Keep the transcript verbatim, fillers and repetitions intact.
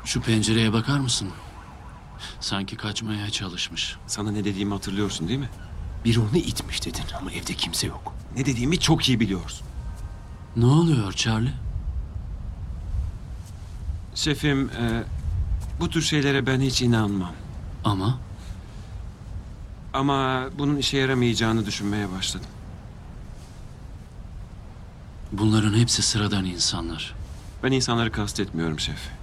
Şu pencereye bakar mısın? Sanki kaçmaya çalışmış. Sana ne dediğimi hatırlıyorsun değil mi? Biri onu itmiş dedin ama evde kimse yok. Ne dediğimi çok iyi biliyorsun. Ne oluyor Charlie? Şefim, e, bu tür şeylere ben hiç inanmam. Ama Ama bunun işe yaramayacağını düşünmeye başladım. bunların hepsi sıradan insanlar. Ben insanları kastetmiyorum şef.